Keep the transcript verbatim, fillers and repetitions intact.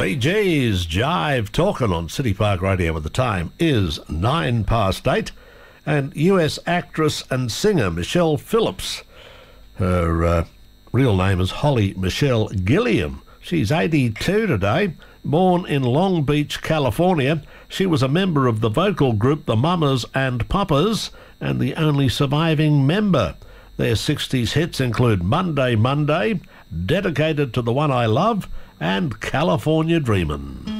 Bee Gees Jive talking on City Park Radio where the time is nine past eight. And U S actress and singer Michelle Phillips, her uh, real name is Holly Michelle Gilliam. She's eighty-two today, born in Long Beach, California. She was a member of the vocal group The Mamas and Papas and the only surviving member. Their sixties hits include Monday, Monday, Dedicated to the One I Love, and California Dreamin'.